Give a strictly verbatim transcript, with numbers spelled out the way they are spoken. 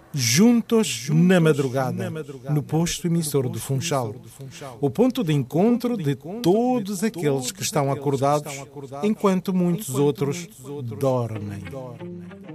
Juntos na madrugada, no posto emissor do Funchal. O ponto de encontro de todos aqueles que estão acordados, enquanto muitos outros dormem.